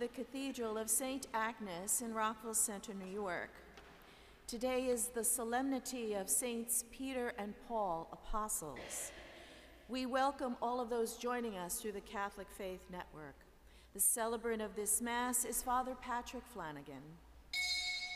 the Cathedral of St. Agnes in Rockville Center, New York. Today is the solemnity of Saints Peter and Paul, Apostles. We welcome all of those joining us through the Catholic Faith Network. The celebrant of this Mass is Father Patrick Flanagan.